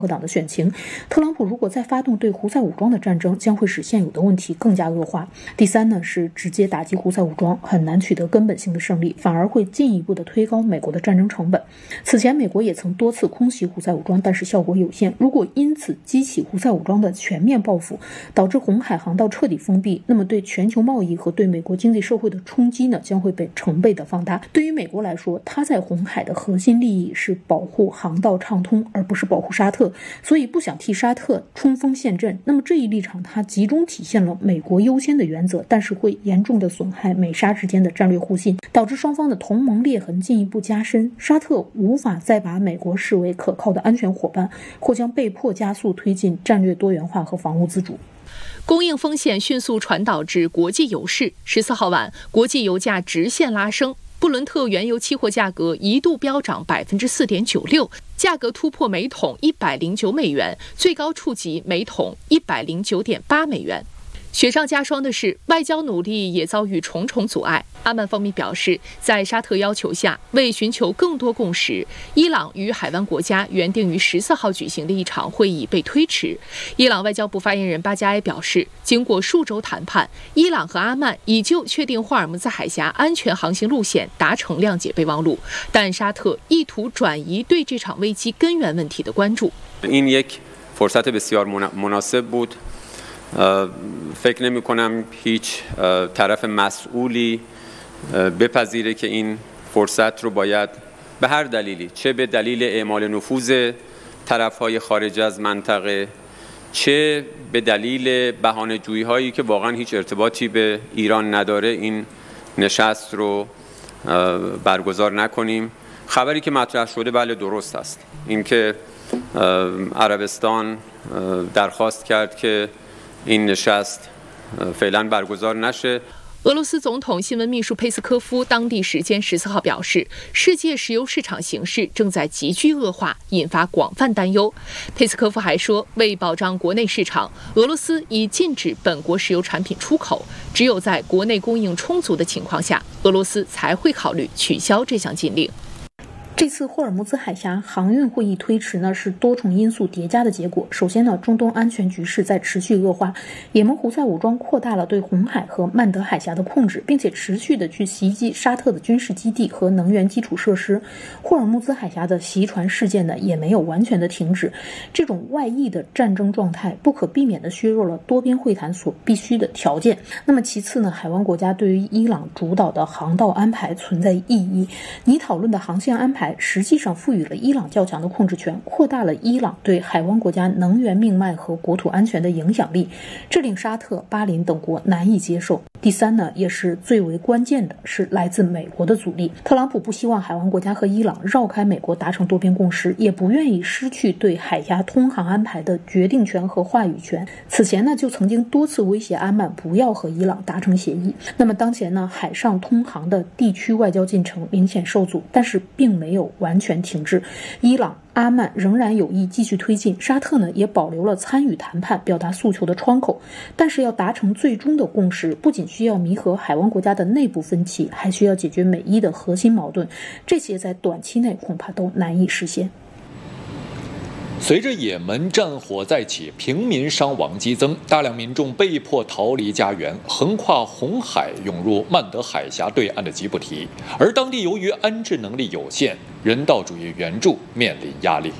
和党的选情，特朗普如果再发动对胡塞武装的战争，将会使现有的问题更加恶化。第三呢，是直接打击胡塞武装很难取得根本性的胜利，反而会进一步的推高美国的战争成本。此前美国也曾多次空袭胡塞武装，但是效果有限。如果因此激起胡塞武装的全面报复，导致红海航道彻底封闭，那么对全球贸易和对美国经济社会的冲击呢，将会被成倍的放大。对于美国来说，它在红海的核心利益是保护航道畅通，而不是保护沙特，所以不想替沙特冲锋陷阵。那么这一立场它集中体现了美国优先的原则，但是会严重的损害美沙之间的战略互信，导致双方的同盟裂痕进一步加深。沙特无法再把美国视为可靠的安全伙伴，或将被迫加速推进战略多元化和防务自主。 供应风险迅速传导至国际油市。14号晚，国际油价直线拉升，布伦特原油期货价格一度飙涨 4.96%， 价格突破每桶109美元，最高触及每桶109.8美元。雪上加霜的是，外交努力也遭遇重重阻碍。阿曼方面表示，在沙特要求下，为寻求更多共识，伊朗与海湾国家原定于14号举行的一场会议被推迟。伊朗外交部发言人巴加埃表示，经过数周谈判，伊朗和阿曼已就确定霍尔木兹海峡安全航行路线达成谅解备忘录，但沙特意图转移对这场危机根源问题的关注。 این یک فرصت بسیار مناسب بود. فکر نمی‌کنم هیچ طرف مسئولی بپذیره که این فرصت رو باید به هر دلیلی، چه به دلیل اعمال نفوذ طرف‌های خارج از منطقه، چه به دلیل بهانه‌جویی‌هایی که واقعا هیچ ارتباطی به ایران نداره، این نشست رو برگزار نکنیم. خبری که مطرح شده بله درست است. اینکه عربستان درخواست کرد که این نشست فعلا برگزار نشه。 俄罗斯总统新闻秘书佩斯科夫当地时间14号表示，世界石油市场形势正在急剧恶化，引发广泛担忧。佩斯科夫还说，为保障国内市场，俄罗斯已禁止本国石油产品出口，只有在国内供应充足的情况下，俄罗斯才会考虑取消这项禁令。 这次霍尔木兹海峡航运会议推迟呢，是多重因素叠加的结果。首先呢，中东安全局势在持续恶化，也门胡塞武装扩大了对红海和曼德海峡的控制，并且持续的去袭击沙特的军事基地和能源基础设施。霍尔木兹海峡的袭船事件呢，也没有完全的停止。这种外溢的战争状态不可避免的削弱了多边会谈所必须的条件。那么其次呢，海湾国家对于伊朗主导的航道安排存在异议。你讨论的航线安排实际上赋予了伊朗较强的控制权，扩大了伊朗对海湾国家能源命脉和国土安全的影响力，这令沙特、巴林等国难以接受。第三呢，也是最为关键的，是来自美国的阻力。特朗普不希望海湾国家和伊朗绕开美国达成多边共识，也不愿意失去对海峡通航安排的决定权和话语权。此前呢，就曾经多次威胁阿曼不要和伊朗达成协议。那么当前呢，海上通航的地区外交进程明显受阻，但是并没有完全停滞。伊朗、阿曼仍然有意继续推进，沙特呢也保留了参与谈判、表达诉求的窗口。但是要达成最终的共识，不仅需要弥合海湾国家的内部分歧，还需要解决美伊的核心矛盾，这些在短期内恐怕都难以实现。 随着也门战火再起，平民伤亡激增，大量民众被迫逃离家园，横跨红海涌入曼德海峡对岸的吉布提，而当地由于安置能力有限，人道主义援助面临压力。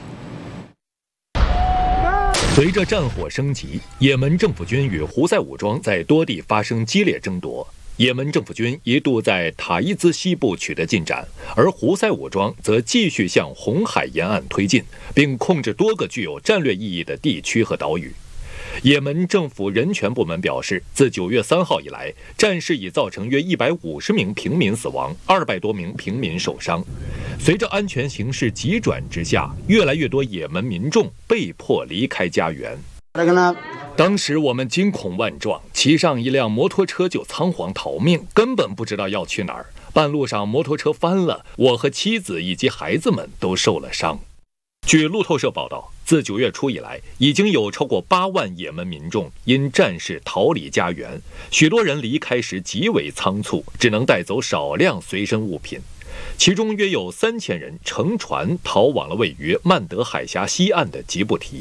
随着战火升级，也门政府军与胡塞武装在多地发生激烈争夺。也门政府军一度在塔伊兹西部取得进展，而胡塞武装则继续向红海沿岸推进，并控制多个具有战略意义的地区和岛屿。也门政府人权部门表示，自9月3号以来，战事已造成约150名平民死亡，200多名平民受伤。随着安全形势急转直下，越来越多也门民众被迫离开家园。当时我们惊恐万状，骑上一辆摩托车就仓皇逃命，根本不知道要去哪儿。半路上摩托车翻了，我和妻子以及孩子们都受了伤。据路透社报道，自9月初以来，已经有超过8万也门民众因战事逃离家园，许多人离开时极为仓促，只能带走少量随身物品。 其中约有3000人乘船逃往了位于曼德海峡西岸的吉布提。